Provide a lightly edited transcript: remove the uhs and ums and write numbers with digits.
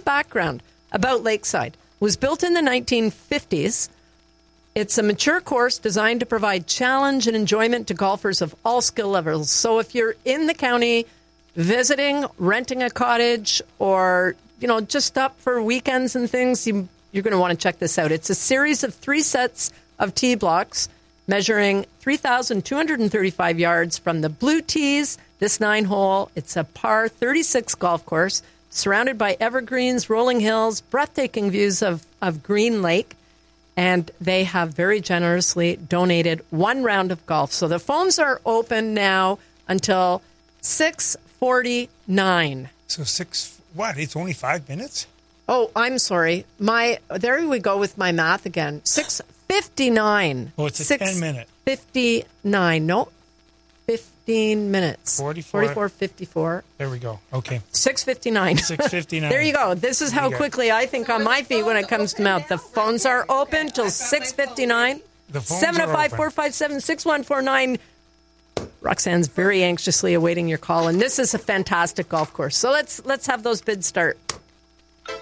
background about Lakeside. It was built in the 1950s. It's a mature course designed to provide challenge and enjoyment to golfers of all skill levels. So if you're in the county visiting, renting a cottage, or just up for weekends and things, you're going to want to check this out. It's a series of 3 sets of tee blocks measuring 3,235 yards from the blue tees. This 9-hole, it's a par 36 golf course surrounded by evergreens, rolling hills, breathtaking views of Green Lake. And they have very generously donated 1 round of golf. So the phones are open now until 6:49. So it's only 5 minutes? Oh, I'm sorry. There we go with my math again. 6:59. Oh, it's a 10-minute. 59. No, 15 minutes. 44:54. There we go. Okay. 6:59. 6:59. There you go. This is how quickly I think on my feet when it comes to math. The phones are open till 6:59. The phones are open. 705-457-6149. Roxanne's very anxiously awaiting your call, and this is a fantastic golf course. So let's have those bids start.